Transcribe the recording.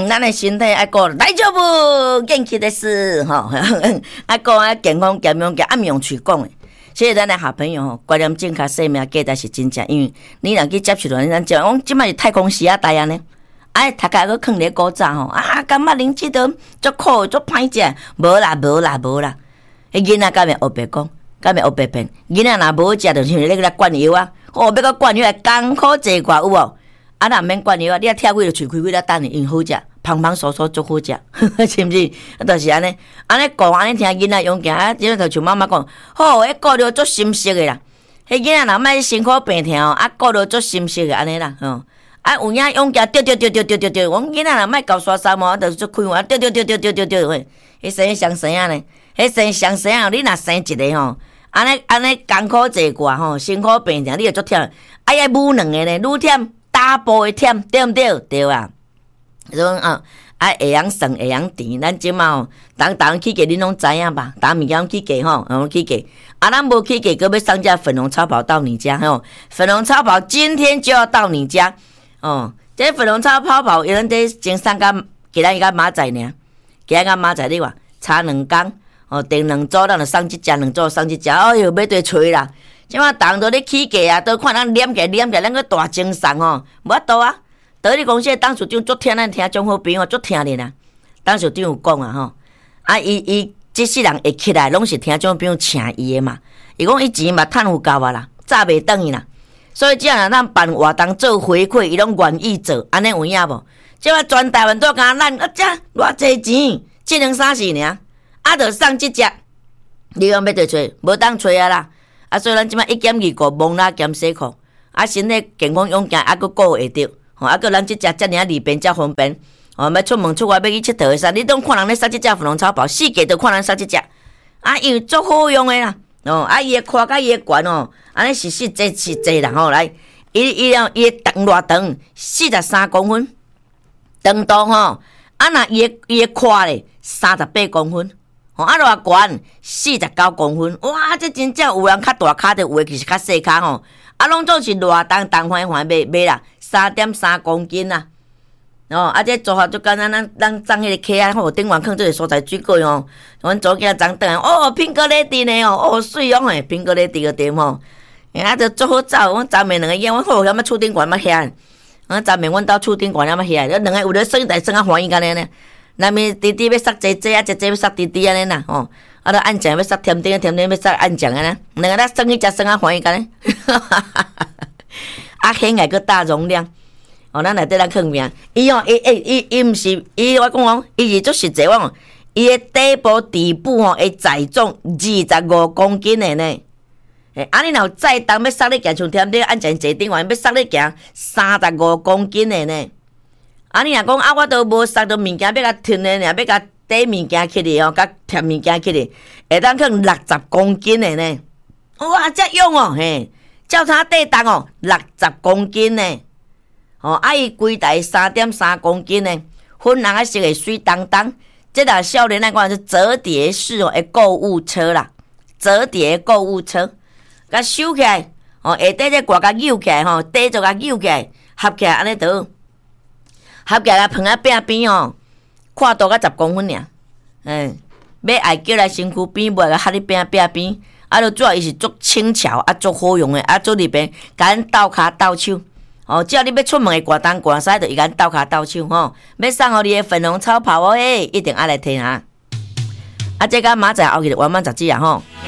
咱的身体爱顾，大丈夫，元气的是吼，爱顾啊健康健康，暗用嘴讲的。所以咱的好朋友吼，观念正确，生命价值是真正，因为你若去接触到咱讲，我即摆是太空时代安尼。哎，读甲个囥咧古早吼，感觉啉即个足苦足歹食，无啦。迄囡仔敢会学白讲，敢会学白骗？囡仔若无食，就像咧个灌药啊，要个灌药艰苦济寡有无？若免灌药啊，你啊跳几就喙开几等呢，因好食，芳芳酥酥足好食，是毋是？就是安尼讲，安尼听囡仔用行，即就像妈妈讲，好，迄顾着足心色的啦。迄囡仔若莫辛苦病痛哦，顾着足心色的安尼啦，吼。有影用行对，我囡仔若莫搞刷衫哦，就是开门对，迄生双生啊呢？迄生双生啊，你若生一个吼，安尼艰苦济寡吼，辛苦病痛，你会足忝。要母两个呢，愈忝打步会忝，对毋对？对啊。所以会晓算，会晓甜。咱即马吼，当去价恁拢知影吧？当物件去价吼，去价。咱无去价，搁要上架粉红超跑到你家吼。粉红超跑今天就要到你家。这粉红超跑，有人在前3天给咱一个马仔呢，给咱个马仔你话差2天，订2组，咱就送一只，2组送一只，哎哟，要对吹啦！即马当着咧起价啊，都看咱黏起，咱个大精神吼，无法度啊！倒你公司董事长足听咱听中好朋友足听咧啦，董事长有讲啊吼，伊即世人会起来，拢是听中好朋友请伊的嘛，伊讲伊钱嘛趁有够啊啦，早袂转去啦。所以只要咱办活动做回馈，伊拢愿意做，安尼有影无？即摆全台湾都敢咱遮偌济钱，这2、3、4尔，就送即只，你讲要对找，无当找啊啦！所以咱即摆1减2个蒙拉减洗裤，身体健康勇健，搁顾会着，搁咱即只遮尔利便，遮方便，要出门出外要去佚佗的时，你拢看人咧送即只粉红超跑，四界都看人送即只，因为足好用的啦。伊的宽甲伊的悬安尼是这啦吼，来，伊的长偌长，43公分，长度吼，若伊的宽咧38公分，偌悬49公分，哇，这真正有人较大骹的，有的就是较细骹吼，拢总是偌重缓买啦，3.3公斤啦。这做法就简单，咱装迄个客啊，顶悬放这个蔬菜水果吼，阮早囝装转来，苹果嘞甜呢水嘿，苹果嘞甜个甜吼，就足好走，阮昨暝2个烟，阮好险厝顶悬嘛遐，昨暝阮兜厝顶悬了嘛遐，2个有咧生台生啊欢喜干呢，内面弟弟要塞姐姐啊，姐姐要塞弟弟安尼啦，都按酱要塞甜甜要塞按酱安尼，2个咱生去食生啊欢喜干呢，现在个大容量。咱内底咱放命，伊毋是我讲伊是足实际喎，伊的底部会载重25公斤的呢。你若载重要塞咧行，像踮咧按正坐顶悬要塞咧行35公斤的呢。你若讲我都无塞到物件要甲吞的，要甲底物件起哩甲贴物件起哩，会当放60公斤的呢。哇，遮用嘿，照他底重60公斤呢。伊规台3.3公斤呢，粉红色的水当当，这若少年来讲是折叠式的购物车啦，折叠购物车，甲收起来，下底这挂甲扭起来底就甲扭起来，合起来安尼倒，合起来放在边边宽度甲10公分尔，要爱叫来身躯边，袂甲合伫边，就主要伊是足轻巧足好用的，做里边甲咱斗骹斗手。只要你要出门的挂东挂西，就伊甲斗骹斗手要送互你的粉红超跑一定爱来听这甲马仔后去就完满杂志